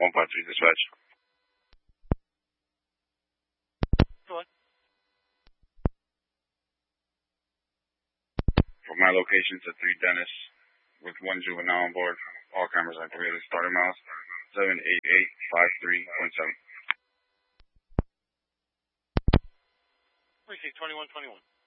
153 dispatch. Go on. From my location to 3 Dennis with 1 juvenile on board. All cameras activated. Starting miles 78853.7. Precinct 2121.